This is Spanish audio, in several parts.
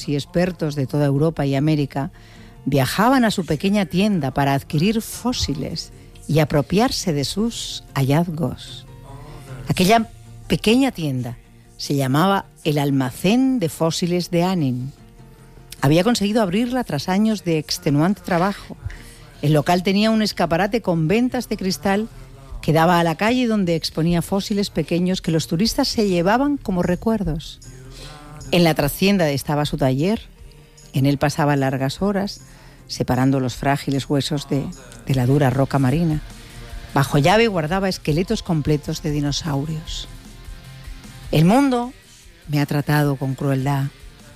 arqueólogos y expertos de toda Europa y América viajaban a su pequeña tienda para adquirir fósiles y apropiarse de sus hallazgos. Aquella pequeña tienda se llamaba el Almacén de Fósiles de Annin. Había conseguido abrirla tras años de extenuante trabajo. El local tenía un escaparate con ventas de cristal que daba a la calle donde exponía fósiles pequeños que los turistas se llevaban como recuerdos. En la trastienda estaba su taller. En él pasaba largas horas separando los frágiles huesos de la dura roca marina. Bajo llave guardaba esqueletos completos de dinosaurios. El mundo me ha tratado con crueldad,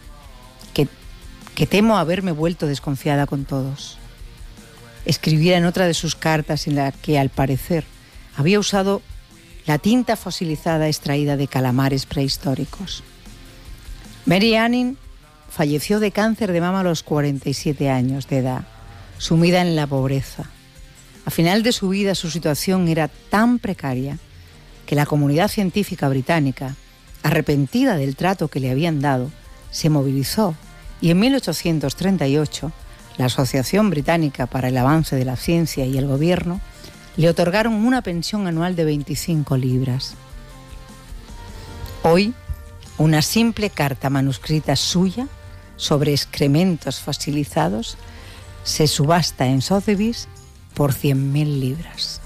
que temo haberme vuelto desconfiada con todos. Escribiera en otra de sus cartas en la que, al parecer, había usado la tinta fosilizada extraída de calamares prehistóricos. Mary Annin falleció de cáncer de mama a los 47 años de edad, sumida en la pobreza. A final de su vida su situación era tan precaria que la comunidad científica británica, arrepentida del trato que le habían dado, se movilizó y en 1838 la Asociación Británica para el Avance de la Ciencia y el Gobierno le otorgaron una pensión anual de 25 libras. Hoy, una simple carta manuscrita suya sobre excrementos fosilizados se subasta en Sotheby's por 100.000 libras.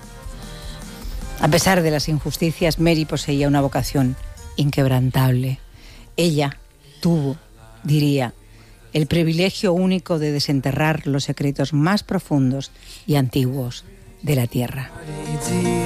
A pesar de las injusticias, Mary poseía una vocación inquebrantable. Ella tuvo, diría, el privilegio único de desenterrar los secretos más profundos y antiguos de la Tierra.